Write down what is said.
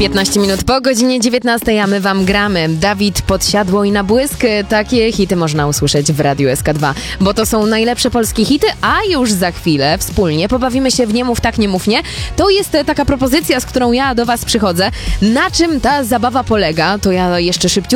15 minut po godzinie 19, a my wam gramy. Dawid, Podsiadło i Na błysk. Takie hity można usłyszeć w Radiu SK2, bo to są najlepsze polskie hity, a już za chwilę wspólnie pobawimy się w Nie mów tak, nie mów nie. To jest taka propozycja, z którą ja do was przychodzę. Na czym ta zabawa polega? To ja jeszcze szybciutko